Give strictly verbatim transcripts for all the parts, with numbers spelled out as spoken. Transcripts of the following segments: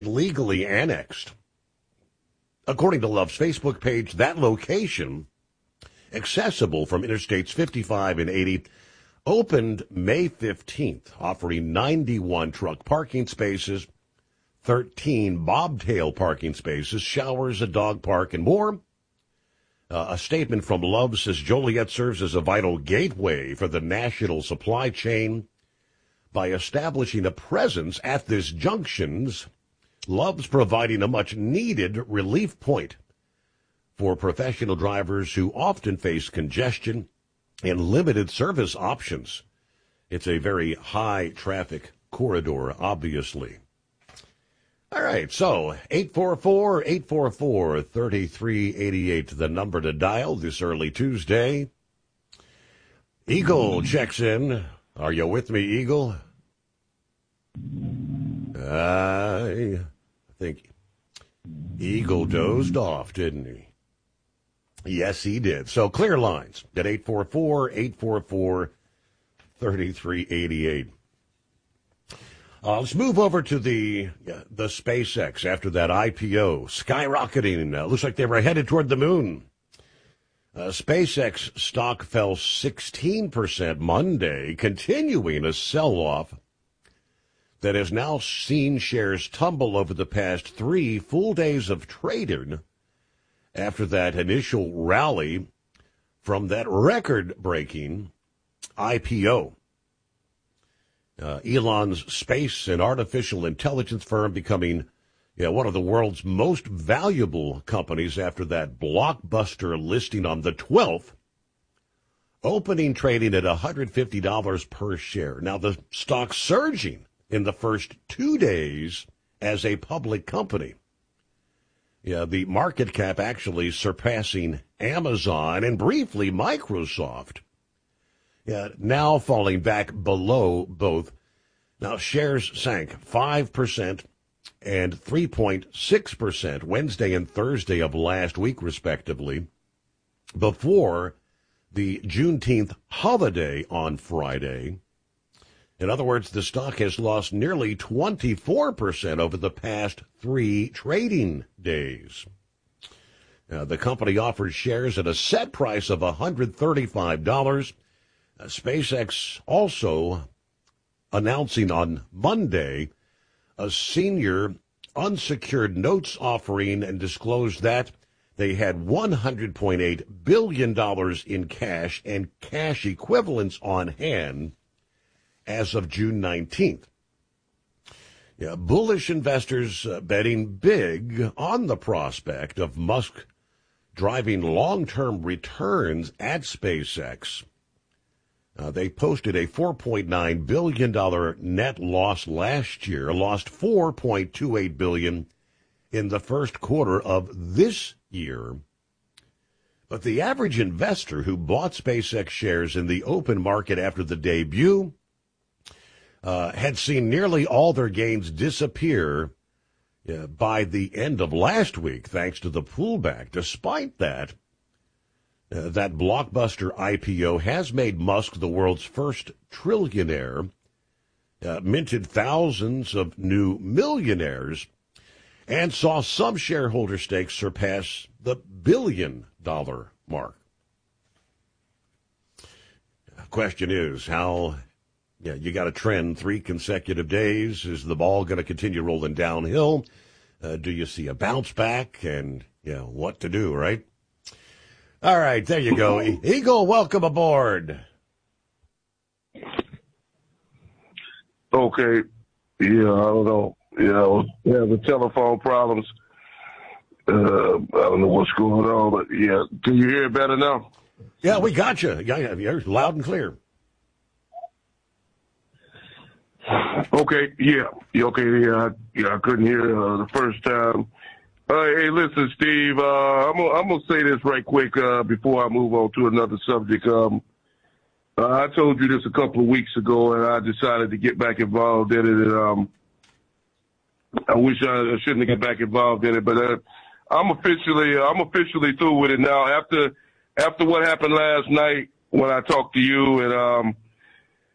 legally annexed. According to Love's Facebook page, that location, accessible from Interstates fifty-five and eighty, opened May fifteenth, offering ninety-one truck parking spaces, thirteen bobtail parking spaces, showers, a dog park, and more. Uh, a statement from Love says Joliet serves as a vital gateway for the national supply chain. By establishing a presence at this junctions, Love's providing a much-needed relief point for professional drivers who often face congestion and limited service options. It's a very high-traffic corridor, obviously. All right, so eight four four, eight four four, three three eight eight, the number to dial this early Tuesday. Eagle checks in. Are you with me, Eagle? I think Eagle dozed off, didn't he? Yes, he did. So clear lines at eight four four, eight four four, three three eight eight. Uh, let's move over to the uh, the SpaceX after that I P O skyrocketing. Uh, looks like they were headed toward the moon. Uh, SpaceX stock fell sixteen percent Monday, continuing a sell-off that has now seen shares tumble over the past three full days of trading after that initial rally from that record-breaking I P O. Uh, Elon's space and artificial intelligence firm becoming you know, one of the world's most valuable companies after that blockbuster listing on the twelfth, opening trading at one hundred fifty dollars per share. Now, the stock surging in the first two days as a public company. Yeah, the market cap actually surpassing Amazon and briefly Microsoft. Yeah, now falling back below both. Now, shares sank five percent and three point six percent Wednesday and Thursday of last week, respectively, before the Juneteenth holiday on Friday. In other words, the stock has lost nearly twenty-four percent over the past three trading days. Uh, the company offers shares at a set price of one hundred thirty-five dollars. Uh, SpaceX also announcing on Monday a senior unsecured notes offering and disclosed that they had one hundred point eight billion dollars in cash and cash equivalents on hand as of June nineteenth. Yeah, bullish investors uh, betting big on the prospect of Musk driving long-term returns at SpaceX. Uh, they posted a four point nine billion dollars net loss last year, lost four point two eight billion dollars in the first quarter of this year. But the average investor who bought SpaceX shares in the open market after the debut uh, had seen nearly all their gains disappear uh, by the end of last week, thanks to the pullback. Despite that, Uh, that blockbuster I P O has made Musk the world's first trillionaire, uh, minted thousands of new millionaires, and saw some shareholder stakes surpass the billion-dollar mark. The question is, how yeah, you got a trend three consecutive days. Is the ball going to continue rolling downhill? Uh, do you see a bounce back? And, you know, what to do, right? All right, there you go. Eagle, welcome aboard. Okay. Yeah, I don't know. You know, we have the telephone problems. Uh, I don't know what's going on, but yeah. Can you hear it better now? Yeah, we got you. Yeah, you're loud and clear. Okay, yeah. yeah okay, yeah. I, yeah, I couldn't hear uh, the first time. Uh, hey, listen, Steve, uh, I'm gonna, I'm gonna say this right quick, uh, before I move on to another subject. Um, uh, I told you this a couple of weeks ago, and I decided to get back involved in it. And, um, I wish I, I shouldn't have got back involved in it, but, uh, I'm officially, I'm officially through with it now. After, after what happened last night when I talked to you and, um,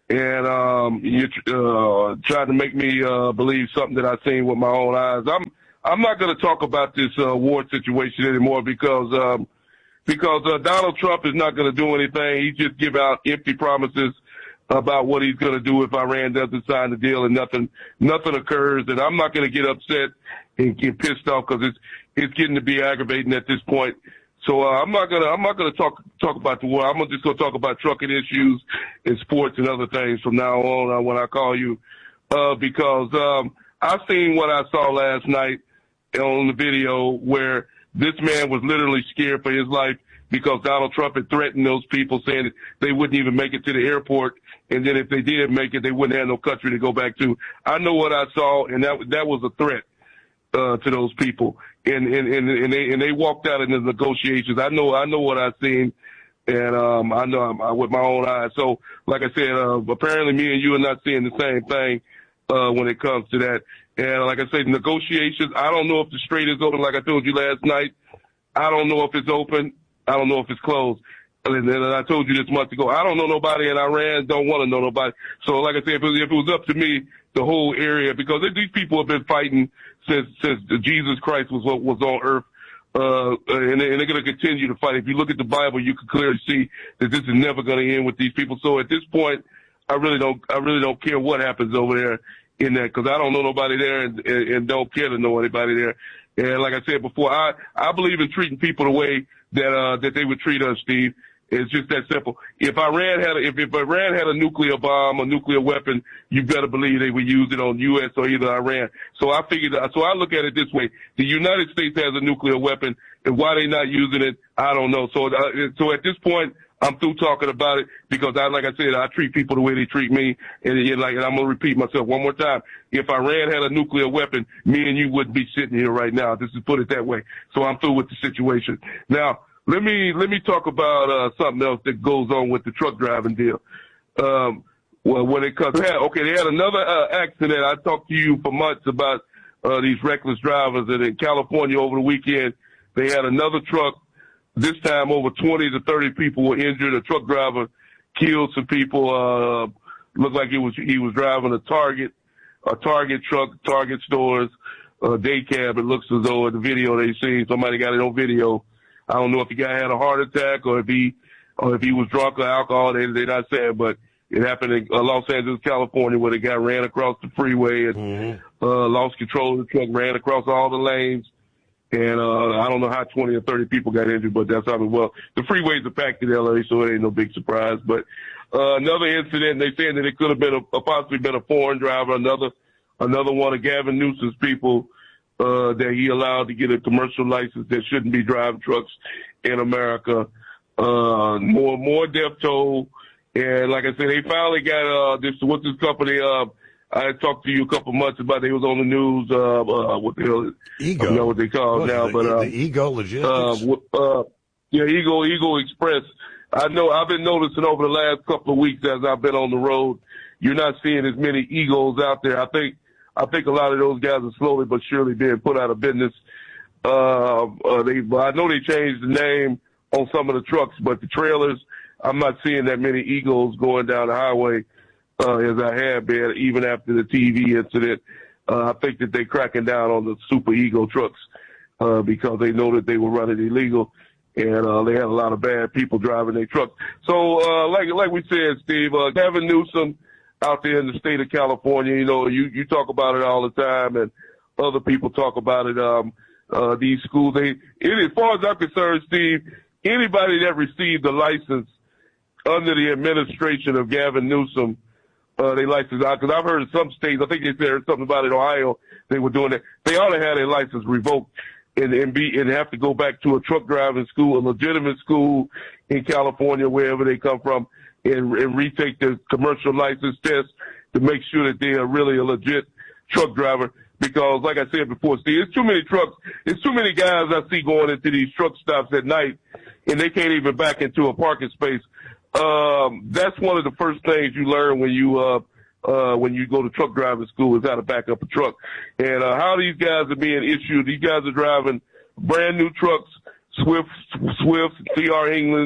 and um, you uh, tried to make me uh, believe something that I seen with my own eyes. I'm I'm not going to talk about this uh, war situation anymore because um, because uh, Donald Trump is not going to do anything. He just give out empty promises about what he's going to do if Iran doesn't sign the deal, and nothing nothing occurs. And I'm not going to get upset and get pissed off because it's it's getting to be aggravating at this point. So uh, I'm not gonna I'm not gonna talk talk about the war. I'm just gonna talk about trucking issues and sports and other things from now on uh, when I call you, uh, because um, I seen what I saw last night on the video where this man was literally scared for his life because Donald Trump had threatened those people, saying that they wouldn't even make it to the airport, and then if they did make it, they wouldn't have no country to go back to. I know what I saw, and that that was a threat uh, to those people, and and and, and they and they walked out in the negotiations. I know I know what I seen, and um, I know I'm, I, with my own eyes. So, like I said, uh, apparently me and you are not seeing the same thing uh, when it comes to that. And like I said, negotiations. I don't know if the Strait is open. Like I told you last night, I don't know if it's open. I don't know if it's closed. And then I told you this months ago, I don't know nobody in Iran, don't want to know nobody. So like I said, if it, was, if it was up to me, the whole area, because these people have been fighting since since Jesus Christ was was on earth, uh, and, they, and they're going to continue to fight. If you look at the Bible, you can clearly see that this is never going to end with these people. So at this point, I really don't I really don't care what happens over there in that, because I don't know nobody there and, and, and don't care to know anybody there. And like I said before, I I believe in treating people the way that uh that they would treat us, Steve. It's just that simple. If Iran had a, if, if Iran had a nuclear bomb, a nuclear weapon, you better believe they would use it on U S or either Iran. So I figured, so I look at it this way: the United States has a nuclear weapon, and why they not using it, I don't know. So, uh, so at this point, I'm through talking about it because I, like I said, I treat people the way they treat me, and, and like, and I'm gonna repeat myself one more time. If Iran had a nuclear weapon, me and you wouldn't be sitting here right now. Just to put it that way. So I'm through with the situation now. Let me let me talk about uh, something else that goes on with the truck driving deal. Um, well, when it comes, okay, they had another uh, accident. I talked to you for months about uh, these reckless drivers, and in California over the weekend, they had another truck. This time, over twenty to thirty people were injured. A truck driver killed some people. Uh, looked like it was he was driving a Target, a Target truck, Target stores, uh, day cab. It looks as though in the video they see somebody got it on video. I don't know if the guy had a heart attack or if he, or if he was drunk or alcohol. They, they're not saying, but it happened in uh, Los Angeles, California, where the guy ran across the freeway and mm-hmm. uh, lost control of the truck, ran across all the lanes. And uh, I don't know how twenty or thirty people got injured, but that's how it was. The freeways are packed in L A, so it ain't no big surprise. But uh, another incident, they saying that it could have been a, possibly been a foreign driver, another another one of Gavin Newsom's people. Uh, that he allowed to get a commercial license that shouldn't be driving trucks in America. Uh, more, more death toll. And like I said, they finally got, uh, this, what's this company, uh, I talked to you a couple months about, they was on the news, uh, uh what the hell, Ego. I don't know what they call it now, the, but, uh, the Ego Logistics. Uh, uh, yeah, Ego, Ego Express. I know, I've been noticing over the last couple of weeks as I've been on the road, you're not seeing as many Egos out there. I think, I think a lot of those guys are slowly but surely being put out of business. Uh, uh, they, I know they changed the name on some of the trucks, but the trailers, I'm not seeing that many Egos going down the highway, uh, as I have been, even after the T V incident. Uh, I think that they're cracking down on the super Ego trucks, uh, because they know that they were running illegal and, uh, they had a lot of bad people driving their trucks. So, uh, like, like we said, Steve, uh, Gavin Newsom, out there in the state of California, you know, you, you talk about it all the time, and other people talk about it. Um, uh, these schools, they, it, as far as I'm concerned, Steve, anybody that received a license under the administration of Gavin Newsom, uh, they license out, because I've heard of some states, I think they said something about it in Ohio, they were doing that. They ought to have their license revoked and, and be, and have to go back to a truck driving school, a legitimate school in California, wherever they come from, and, and retake the commercial license test to make sure that they are really a legit truck driver. Because, like I said before, Steve, it's too many trucks. It's too many guys I see going into these truck stops at night, and they can't even back into a parking space. Um, that's one of the first things you learn when you uh, uh, when you go to truck driving school is how to back up a truck. And uh, how these guys are being issued. These guys are driving brand new trucks, Swift, Swifts, C R Englands,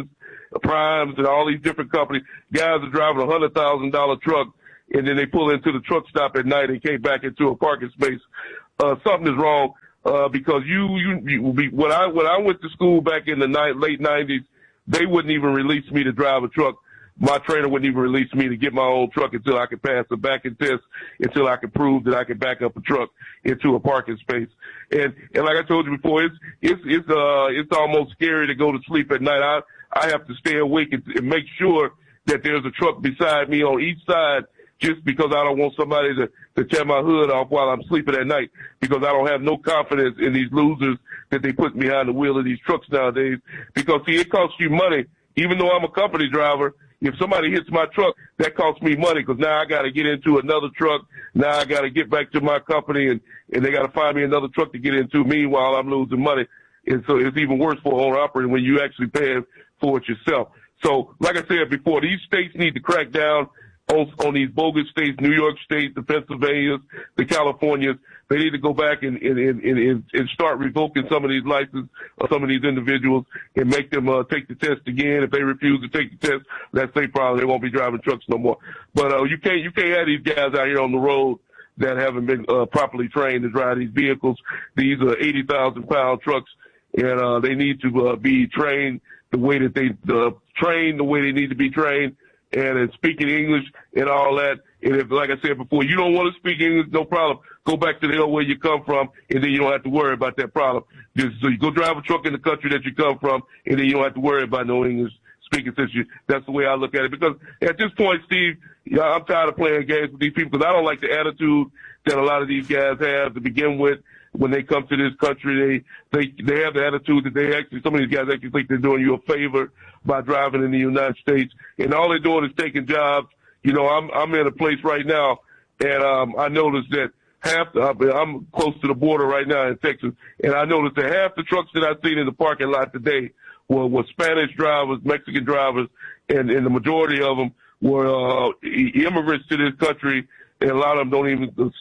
Primes and all these different companies. Guys are driving a one hundred thousand dollars truck, and then they pull into the truck stop at night and came back into a parking space. Uh, something is wrong, uh, because you, you, you be, when I, when I went to school back in the ni- late nineties, they wouldn't even release me to drive a truck. My trainer wouldn't even release me to get my own truck until I could pass the backing test, until I could prove that I could back up a truck into a parking space. And, and like I told you before, it's, it's, it's, uh, it's almost scary to go to sleep at night. I, I have to stay awake and, and make sure that there's a truck beside me on each side, just because I don't want somebody to, to tear my hood off while I'm sleeping at night, because I don't have no confidence in these losers that they put behind the wheel of these trucks nowadays. Because, see, it costs you money. Even though I'm a company driver, if somebody hits my truck, that costs me money, because now I got to get into another truck. Now I got to get back to my company, and, and they got to find me another truck to get into. Meanwhile, I'm losing money. And so it's even worse for an owner operator when you actually pay for it yourself. So, like I said before, these states need to crack down on, on these bogus states, New York State, the Pennsylvanias, the Californias. They need to go back and, and, and, and, and start revoking some of these licenses of some of these individuals and make them uh, take the test again. If they refuse to take the test, that's their problem. They won't be driving trucks no more. But uh, you can't you can't have these guys out here on the road that haven't been uh, properly trained to drive these vehicles. These are eighty thousand pound trucks, and uh, they need to uh, be trained the way that they uh, train the way they need to be trained, and uh, speaking English and all that. And if, like I said before, you don't want to speak English, no problem. Go back to the hell where you come from, and then you don't have to worry about that problem. Just so you go drive a truck in the country that you come from, and then you don't have to worry about no English speaking. Since you, that's the way I look at it. Because at this point, Steve, yeah, I'm tired of playing games with these people, because I don't like the attitude that a lot of these guys have to begin with. When they come to this country, they, they, they have the attitude that they actually, some of these guys actually think they're doing you a favor by driving in the United States. And all they're doing is taking jobs. You know, I'm, I'm in a place right now, and, um, I noticed that half the, I'm close to the border right now in Texas, and I noticed that half the trucks that I've seen in the parking lot today were, were Spanish drivers, Mexican drivers, and, and the majority of them were, uh, immigrants to this country. And a lot of them don't even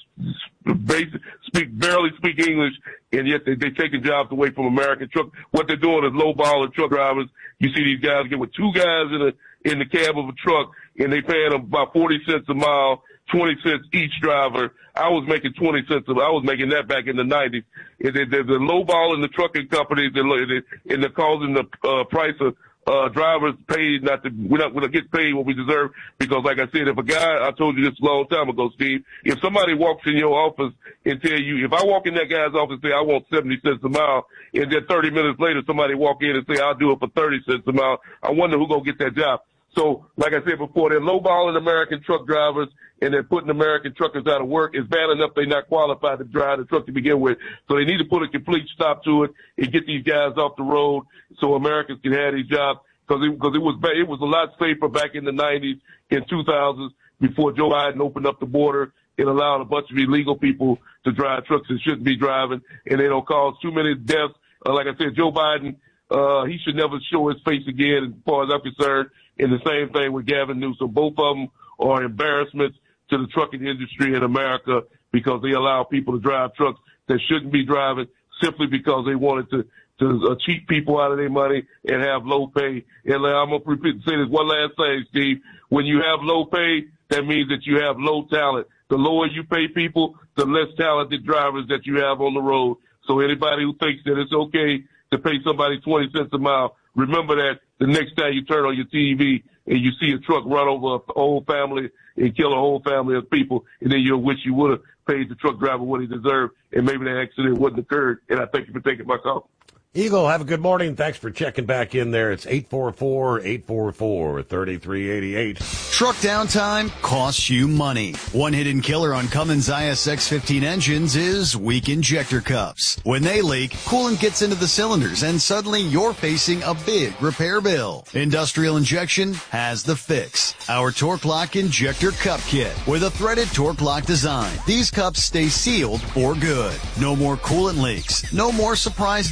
speak, barely speak English, and yet they, they're taking jobs away from American truck. What they're doing is lowballing truck drivers. You see these guys get with two guys in a, in the cab of a truck, and they paying them about forty cents a mile, twenty cents each driver. I was making twenty cents a mile. I was making that back in the nineties. And they, they're, they're lowballing the trucking companies, and they're causing the uh, price of Uh, drivers paid not to, we're not going to get paid what we deserve, because like I said, if a guy, I told you this a long time ago, Steve, if somebody walks in your office and tell you, if I walk in that guy's office and say I want seventy cents a mile, and then thirty minutes later somebody walk in and say I'll do it for thirty cents a mile, I wonder who's going to get that job. So, like I said before, they're lowballing American truck drivers, and they're putting American truckers out of work. It's bad enough they're not qualified to drive the truck to begin with. So they need to put a complete stop to it and get these guys off the road so Americans can have these jobs. Because it, cause it was it was a lot safer back in the nineties and two thousands before Joe Biden opened up the border and allowed a bunch of illegal people to drive trucks that shouldn't be driving, and they don't cause too many deaths. Uh, like I said, Joe Biden, uh, he should never show his face again, as far as I'm concerned. And the same thing with Gavin Newsom. Both of them are embarrassments to the trucking industry in America, because they allow people to drive trucks that shouldn't be driving simply because they wanted to to uh, cheat people out of their money and have low pay. And uh, I'm going to repeat, say this one last thing, Steve. When you have low pay, that means that you have low talent. The lower you pay people, the less talented drivers that you have on the road. So anybody who thinks that it's okay to pay somebody twenty cents a mile, remember that the next time you turn on your T V and you see a truck run over a whole family and kill a whole family of people, and then you'll wish you would have paid the truck driver what he deserved, and maybe that accident wouldn't have occurred. And I thank you for taking my call. Eagle, have a good morning. Thanks for checking back in there. It's eight four four, eight four four, three three eight eight. Truck downtime costs you money. One hidden killer on Cummins I S X fifteen engines is weak injector cups. When they leak, coolant gets into the cylinders, and suddenly you're facing a big repair bill. Industrial Injection has the fix. Our Torque Lock Injector Cup Kit with a threaded Torque Lock design. These cups stay sealed for good. No more coolant leaks. No more surprise downtime.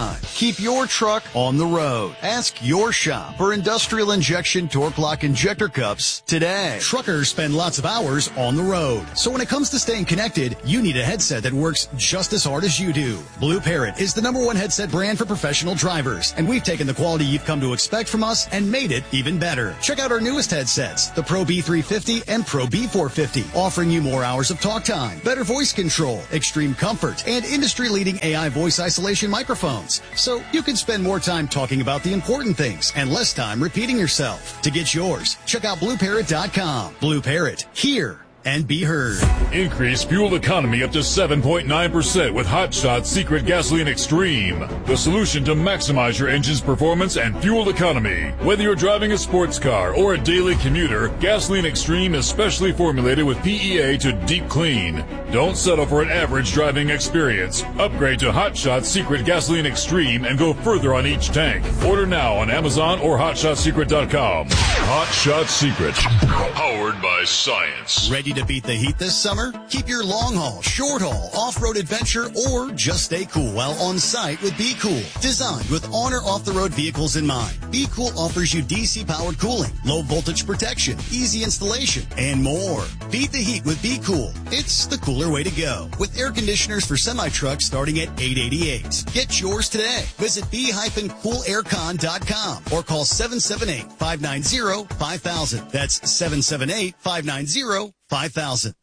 time. Keep your truck on the road. Ask your shop for industrial injection torque lock injector cups today. Truckers spend lots of hours on the road. So when it comes to staying connected, you need a headset that works just as hard as you do. Blue Parrot is the number one headset brand for professional drivers, and we've taken the quality you've come to expect from us and made it even better. Check out our newest headsets, the Pro B three fifty and Pro B four fifty, offering you more hours of talk time, better voice control, extreme comfort, and industry-leading A I voice isolation microphones. So you can spend more time talking about the important things and less time repeating yourself. To get yours, check out blue parrot dot com. Blue Parrot, hear and be heard. Increase fuel economy up to seven point nine percent with Hot Shot Secret Gasoline Extreme, the solution to maximize your engine's performance and fuel economy. Whether you're driving a sports car or a daily commuter, Gasoline Extreme is specially formulated with P E A to deep clean. Don't settle for an average driving experience. Upgrade to Hot Shot Secret Gasoline Extreme and go further on each tank. Order now on Amazon or hot shot secret dot com. Hot Shot Secret, powered by science. Ready to beat the heat this summer? Keep your long haul, short haul, off-road adventure, or just stay cool while on site with Be Cool. Designed with on or off-the-road vehicles in mind, Be Cool offers you D C-powered cooling, low voltage protection, easy installation, and more. Beat the heat with Be Cool. It's the cooler way to go. With air conditioners for semi-trucks starting at eight hundred eighty-eight dollars. Get yours today. Visit be cool air con dot com or call seven seven eight, five nine zero, five thousand. That's seven seven eight, five nine zero, five thousand.